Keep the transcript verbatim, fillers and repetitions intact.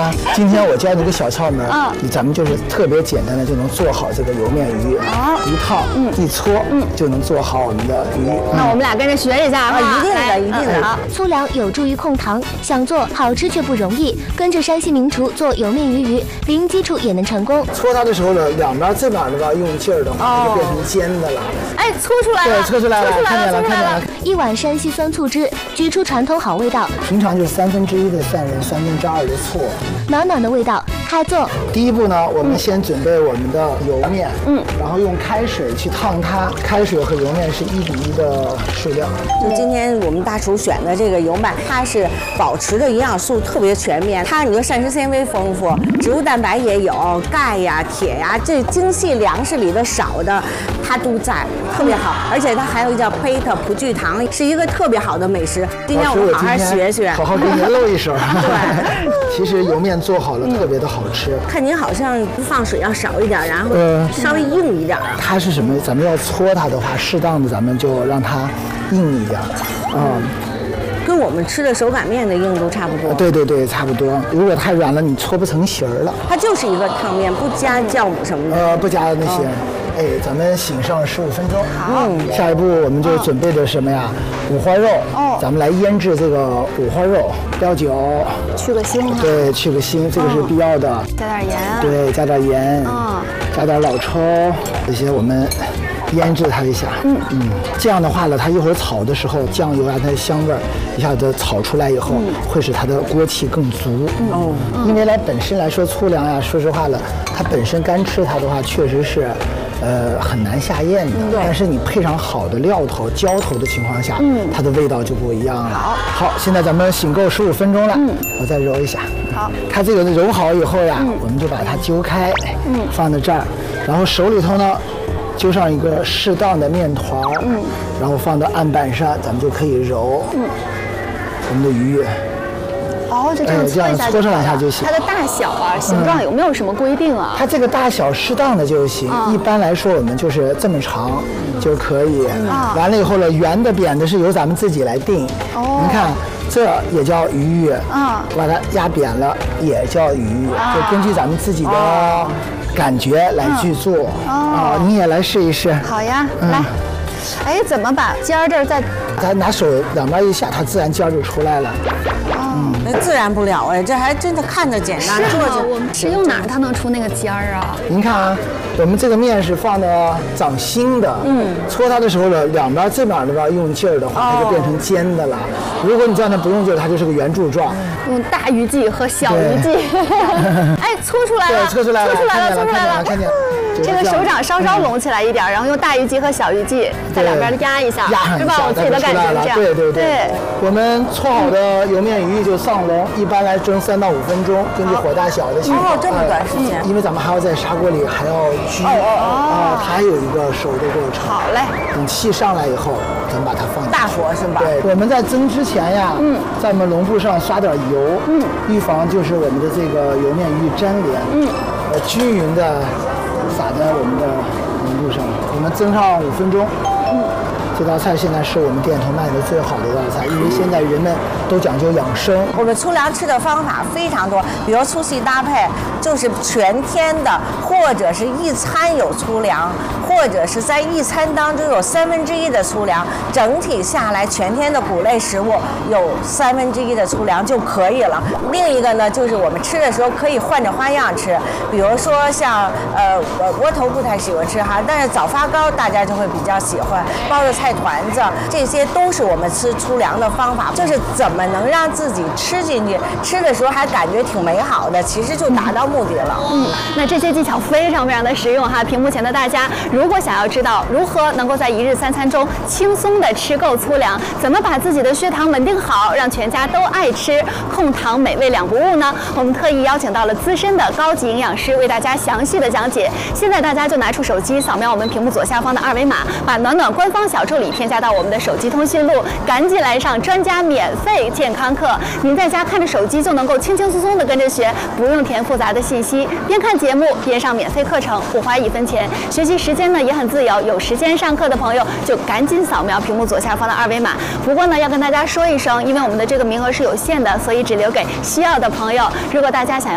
啊，今天我教你个小窍门，嗯，咱们就是特别简单的就能做好这个油面鱼，啊，一套，嗯，一搓，嗯，就能做好我们的鱼。 那我们俩跟着学一下啊， 一定的，一定的。好， 粗粮有助于控糖，想做好吃却不容易。跟着山西名厨做油面鱼鱼，零基础也能成功。 搓它的时候呢，两边这边的吧用劲儿的话，就变成尖的了。 哎，搓出来了， 对，搓出来了，看见了，看见了。 一碗山西酸醋汁，焗出传统好味道。 平常就是三分之一的蒜仁，三分之二的醋， 暖暖的味道。开做。 第一步呢，我们先准备我们的油面，嗯，然后用开水去烫它，开水和油面是一比一的数量。 就今天我们大厨选的这个油麦，它是保持的营养素特别全面，它你说膳食纤维丰富，植物蛋白也有，钙呀、铁呀，这精细粮食里的少的，它都在，特别好。而且它还有一个叫贝塔葡聚糖，是一个特别好的美食。今天我们好好学学， 好好给你露一手。对，其实油面做好了特别的好吃。 看您好像放水要少一点，然后稍微硬一点。 它是什么？咱们要搓它的话，适当的咱们就让它硬一点，啊。 跟我们吃的手擀面的硬度差不多。 对对对，差不多。如果太软了，你搓不成形儿了。 它就是一个烫面，不加酵母什么的。 呃，不加那些。哎，咱们醒上十五分钟。 好。 下一步我们就准备的什么呀？五花肉。哦。咱们来腌制这个五花肉，料酒， 去个腥。 对，去个腥，这个是必要的。 加点盐。 对，加点盐。嗯。加点老抽，这些我们。腌制它一下，嗯嗯，这样的话呢，它一会儿炒的时候，酱油啊它的香味儿一下子炒出来以后，嗯、会使它的锅气更足。哦、嗯，因为来本身来说粗粮呀，说实话了，它本身干吃它的话，确实是，呃，很难下咽的。嗯、但是你配上好的料头、浇头的情况下，嗯，它的味道就不一样了。好，好，现在咱们醒够十五分钟了，嗯，我再揉一下。好，它这个揉好以后呀，嗯、我们就把它揪开，嗯，放在这儿，然后手里头呢。揪上一个适当的面团，嗯，然后放到案板上，咱们就可以揉，嗯，我们的鱼。 哦，就这样搓一下、哎、 这样搓上两下就行。 它的大小啊、形状有没有什么规定啊？ 它这个大小适当的就行。嗯、一般来说，我们就是这么长就可以。嗯、完了以后呢，圆的、扁的是由咱们自己来定。哦，你看。这也叫鱼，嗯，把它压扁了也叫鱼，就根据咱们自己的感觉来去做。啊，你也来试一试。 好呀，来。哎，怎么把尖儿这儿再？ 咱拿手两边一下，它自然尖儿就出来了。 嗯，那自然不了哎，这还真的看着简单， 做着我们是用哪儿它能出那个尖儿啊？ 您看啊，我们这个面是放的掌心的，嗯，搓它的时候呢，两边这边的吧用劲儿的话，它就变成尖的了。如果你这样它不用劲儿，它就是个圆柱状。 用大鱼际和小鱼际，哎，搓出来了， 对，搓出来了， 搓出来了，搓出来了， 看见了。 这个手掌稍稍拢起来一点，然后用大鱼际和小鱼际在两边压一下，是吧？我自己的感觉是这样。 对对对。我们搓好的油面鱼就上笼，一般来蒸三到五分钟，根据火大小的情况。 哦，这么短时间。 因为咱们还要在砂锅里还要焗，啊，它还有一个熟的过程。 好嘞。 等气上来以后，咱们把它放大火是吧？ 对，我们在蒸之前呀，嗯，在我们笼布上刷点油，嗯，预防就是我们的这个油面鱼粘连，嗯，呃，均匀的。撒在我们的笼布上，我们蒸上五分钟。嗯，这道菜现在是我们店头卖的最好的一道菜，因为现在人们都讲究养生。 我们粗粮吃的方法非常多，比如粗细搭配，就是全天的，或者是一餐有粗粮，或者是在一餐当中有三分之一的粗粮，整体下来全天的谷类食物有三分之一的粗粮就可以了。另一个呢，就是我们吃的时候可以换着花样吃，比如说像呃窝头不太喜欢吃哈，但是早发糕大家就会比较喜欢，包着菜团子，这些都是我们吃粗粮的方法，就是怎么能让自己吃进去，吃的时候还感觉挺美好的，其实就达到目的了。 嗯，那这些技巧非常非常的实用哈，屏幕前的大家如果想要知道如何能够在一日三餐中轻松的吃够粗粮，怎么把自己的血糖稳定好，让全家都爱吃，控糖美味两不误呢？我们特意邀请到了资深的高级营养师为大家详细的讲解。现在大家就拿出手机，扫描我们屏幕左下方的二维码，把暖暖官方小助理添加到我们的手机通讯录，赶紧来上专家免费健康课。您在家看着手机就能够轻轻松松的跟着学，不用填复杂的信息，边看节目边上免费课程，不花一分钱。学习时间呢也很自由，有时间上课的朋友就赶紧扫描屏幕左下方的二维码。不过呢，要跟大家说一声，因为我们的这个名额是有限的，所以只留给需要的朋友。如果大家想要